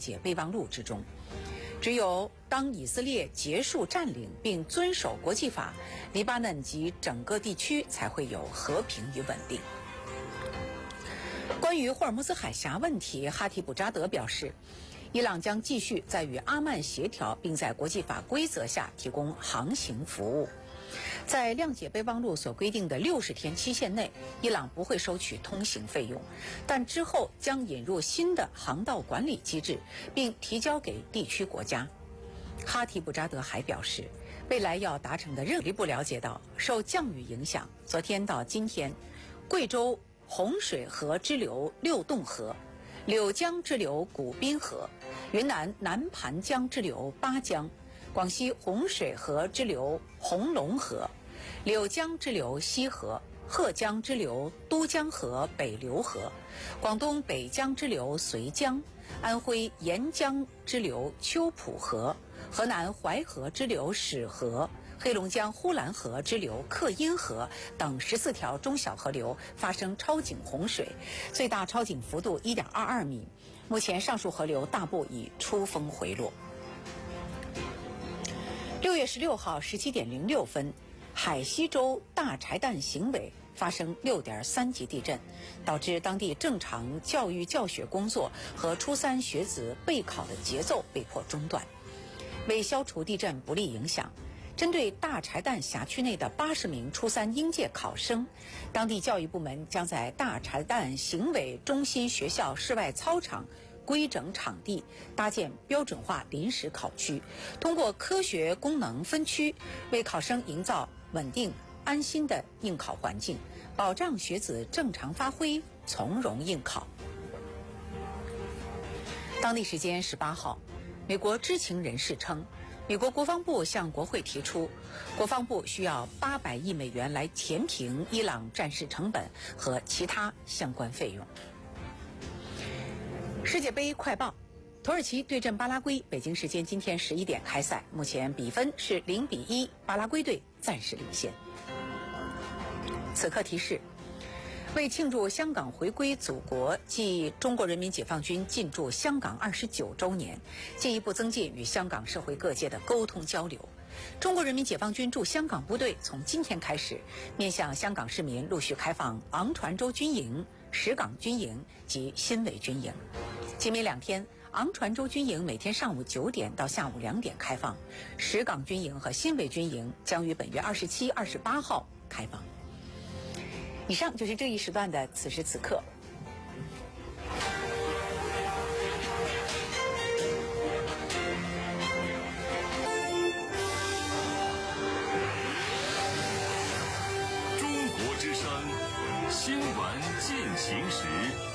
解备忘录之中。只有当以色列结束占领并遵守国际法，黎巴嫩及整个地区才会有和平与稳定。关于霍尔木兹海峡问题，哈提卜扎德表示，伊朗将继续在与阿曼协调，并在国际法规则下提供航行服务。在谅解备忘录所规定的60天期限内，伊朗不会收取通行费用，但之后将引入新的航道管理机制，并提交给地区国家。哈提卜扎德还表示，未来要达成的任务部了解到，受降雨影响，昨天到今天，贵州洪水河支流六洞河、柳江支流古滨河、云南南盘江支流巴江、广西洪水河支流红龙河、柳江支流西河、贺江支流都江河北流河、广东北江支流绥江、安徽沿江支流秋浦河、河南淮河支流始河、黑龙江呼兰河支流克因河等14条中小河流发生超警洪水，最大超警幅度1.22米。目前上述河流大部已出峰回落。6月16号17点06分，海西州大柴旦行委发生6.3级地震，导致当地正常教育教学工作和初3学子备考的节奏被迫中断。为消除地震不利影响，针对大柴旦辖区内的80名初3应届考生，当地教育部门将在大柴旦行委中心学校室外操场规整场地，搭建标准化临时考区，通过科学功能分区，为考生营造稳定安心的应考环境，保障学子正常发挥，从容应考。当地时间18号，美国知情人士称，美国国防部向国会提出，国防部需要800亿美元来填平伊朗战事成本和其他相关费用。世界杯快报：土耳其对阵巴拉圭，北京时间今天11点开赛，目前比分是0-1，巴拉圭队暂时领先。此刻提示：为庆祝香港回归祖国暨中国人民解放军进驻香港29周年，进一步增进与香港社会各界的沟通交流，中国人民解放军驻香港部队从今天开始，面向香港市民陆续开放昂船洲军营、石港军营及新围军营。今明2天，昂船洲军营每天上午9点到下午2点开放，石港军营和新围军营将于本月27、28号开放。以上就是这一时段的此时此刻。 中国之声，新闻进行时。